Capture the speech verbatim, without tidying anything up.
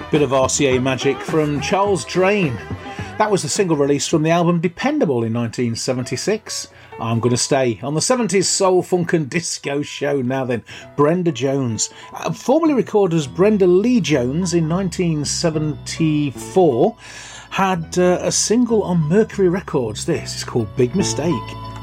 Bit of R C A magic from Charles Drain. That was the single release from the album Dependable in nineteen seventy-six. I'm Gonna Stay on the seventies soul, funk and disco show. Now then, Brenda Jones, uh, formerly recorded as Brenda Lee Jones in nineteen seventy-four, had uh, a single on Mercury Records. This is called Big Mistake.